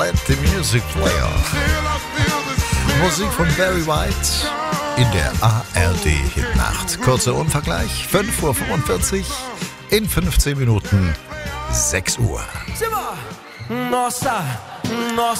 Let the Music Player. Musik von Barry White in der ARD-Hitnacht. Kurzer Unvergleich, 5:45 Uhr, in 15 Minuten 6 Uhr. Nossa, nossa.